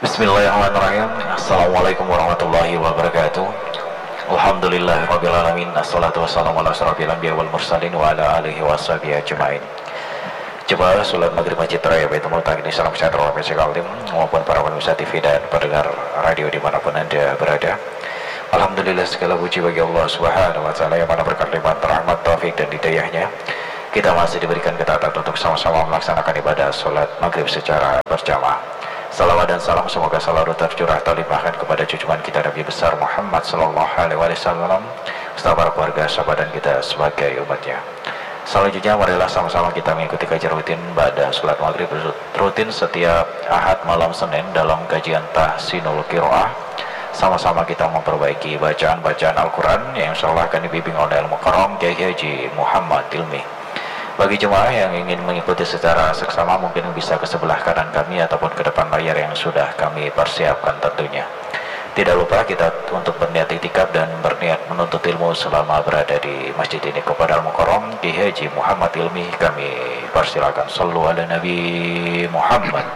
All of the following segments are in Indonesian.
Bismillahirrahmanirrahim. Assalamualaikum warahmatullahi wabarakatuh. Alhamdulillah rabbil alamin. Assalatu wassalamu ala asyrafil anbiya wal mursalin wa ala alihi washabihi ajmain. Coba salat maghrib Masjid Raya Baitul Mutaqin, salam sejahtera bagi sekalian maupun para pemirsa TV dan pendengar radio dimanapun Anda berada. Alhamdulillah, segala puji bagi Allah Subhanahu wa taala yang mana berkat limpahan rahmat, taufik dan hidayahnya kita masih diberikan ketaatan untuk sama-sama melaksanakan ibadah salat maghrib secara berjamaah. Salawat dan salam semoga selalu tercurah terlimpahkan kepada junjungan kita Nabi besar Muhammad sallallahu alaihi wasallam serta para keluarga, sahabat dan kita sebagai umatnya. Selanjutnya marilah sama-sama kita mengikuti kajian rutin pada salat maghrib rutin setiap Ahad malam Senin dalam kajian Tahsinul Qiraah. Sama-sama kita memperbaiki bacaan-bacaan Al-Quran yang insyaallah akan dibimbing oleh Al-Mukarram Kiai Haji Muhammad Ilmi. Bagi jemaah yang ingin mengikuti secara seksama mungkin bisa ke sebelah kanan kami ataupun ke depan layar yang sudah kami persiapkan tentunya. Tidak lupa kita untuk berniat itikaf dan berniat menuntut ilmu selama berada di masjid ini. Kepada Al-Mukarram Kiai Haji Muhammad Ilmi kami persilakan. Shallu ala Nabi Muhammad.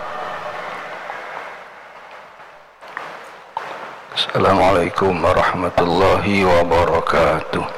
Assalamualaikum warahmatullahi wabarakatuh.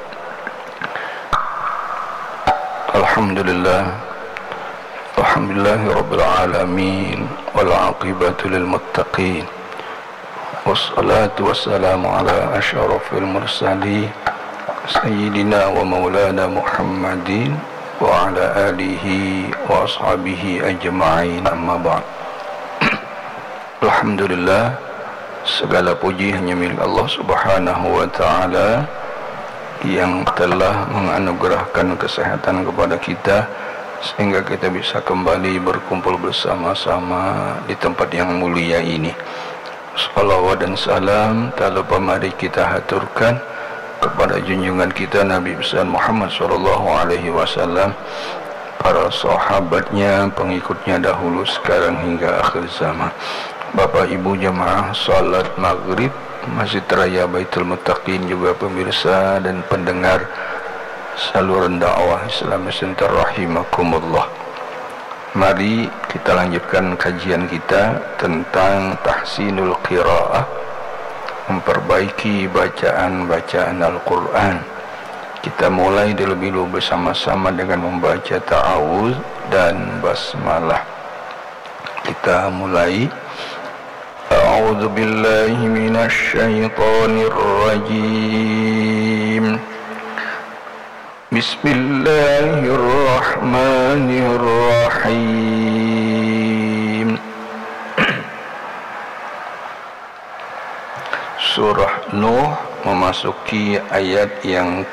Alhamdulillahi rabbil alamin wal aqibatu lil muttaqin wassalatu wassalamu ala asyrafil mursalin sayyidina wa maulana Muhammadin wa ala alihi wa ashabihi ajma'in, amma ba'd. Alhamdulillah, segala puji hanya milik Allah Subhanahu wa ta'ala yang telah menganugerahkan kesehatan kepada kita sehingga kita bisa kembali berkumpul bersama-sama di tempat yang mulia ini. Salawat dan salam tak lupa mari kita haturkan kepada junjungan kita Nabi besar Muhammad sallallahu alaihi wasallam, para sahabatnya, pengikutnya dahulu, sekarang hingga akhir zaman. Bapak Ibu jemaah salat maghrib Masjid Raya Baitul Mutaqin, juga pemirsa dan pendengar saluran dakwah Islam Center rahimakumullah. Mari kita lanjutkan kajian kita tentang Tahsinul Qiraah, memperbaiki bacaan-bacaan Al-Quran. Kita mulai terlebih dahulu bersama-sama dengan membaca ta'awuz dan basmalah. Kita mulai. أعوذ بالله من الشيطان الرجيم بسم الله الرحمن الرحيم Surah Nuh memasuki ayat yang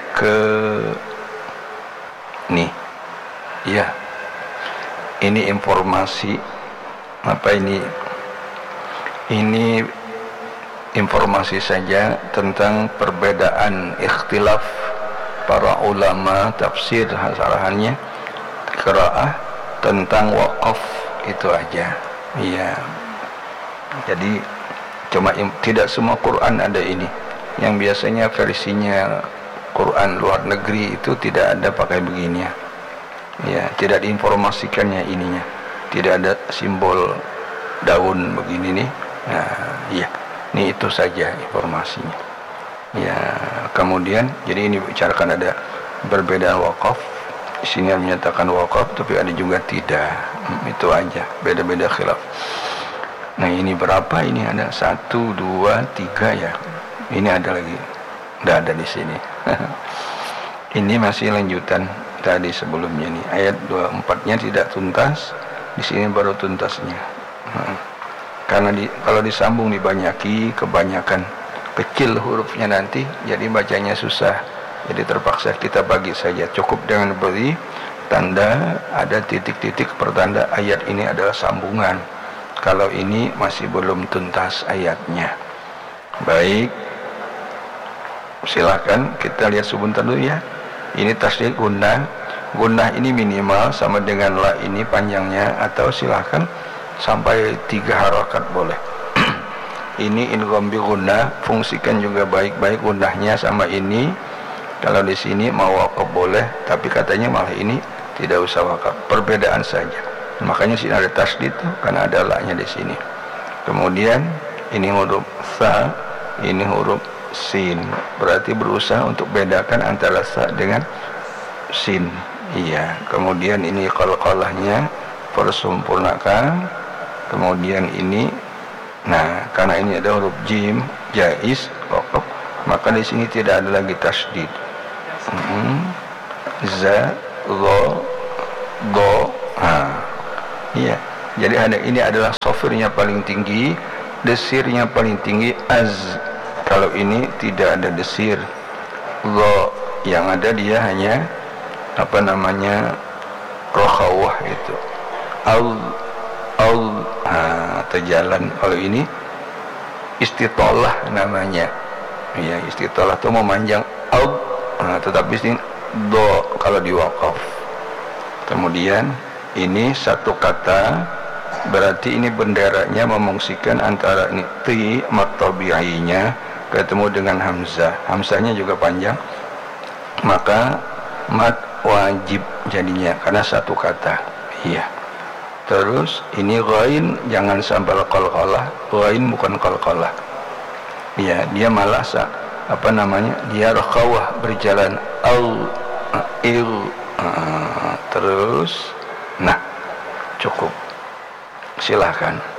ini informasi apa ini? Ini informasi saja tentang perbedaan ikhtilaf para ulama tafsir hasarahannya qiraah tentang waqaf, itu aja. Iya. Jadi cuma tidak semua Quran ada ini. Yang biasanya versinya Quran luar negeri itu tidak ada pakai begini ya. Ya, tidak diinformasikannya ininya. Tidak ada simbol daun begini nih. Nah, iya, ini itu saja informasinya. Ya, kemudian jadi ini bicarakan ada berbeda wakaf. Di sini menyatakan wakaf, tapi ada juga tidak. Itu aja, beda-beda khilaf. Nah, ini berapa? Ini ada 1, 2, 3 ya. Ini ada lagi, tidak ada di sini. Ini masih lanjutan tadi sebelumnya nih. Ayat 24-nya tidak tuntas, di sini baru tuntasnya. Karena kalau disambung dibanyaki, kebanyakan kecil hurufnya nanti, jadi bacanya susah. Jadi terpaksa kita bagi saja. Cukup dengan beri tanda ada titik-titik pertanda ayat ini adalah sambungan. Kalau ini masih belum tuntas ayatnya. Baik, silakan kita lihat sebentar dulu ya. Ini tasdid gunnah. Gunnah ini minimal sama dengan la ini panjangnya, atau silakan sampai 3 harakat boleh. Ini idgham bi gunnah, fungsikan juga baik-baik gunnahnya sama ini. Kalau di sini mau wakaf boleh, tapi katanya malah ini tidak usah wakaf. Perbedaan saja. Makanya sini ada tasdid karena ada la-nya di sini. Kemudian ini huruf sa, ini huruf sin. Berarti berusaha untuk bedakan antara sa dengan sin. Iya. Kemudian ini qalqalahnya persempurnakan. Kemudian ini, nah karena ini ada huruf jim jaiz waqaf, maka di sini tidak ada lagi tasydid. Za, lo, do. Iya. Jadi ini adalah sofirnya paling tinggi, desirnya paling tinggi az. Kalau ini tidak ada desir. Lo yang ada dia hanya apa namanya rokhawah itu. Terjalan. Kalau ini istitolah namanya. Ya, istitolah itu memanjang tetapi sini do kalau diwakaf. Kemudian ini satu kata, berarti ini benderanya memungsikan antara ini ti mat tabi'inya ketemu dengan hamzah. Hamzahnya juga panjang, maka mat wajib jadinya karena satu kata. Iya. Terus ini ghain jangan sampai qalqalah. Ghain bukan qalqalah. Iya, dia malah apa namanya? Dia rakhawah berjalan terus nah cukup. Silakan.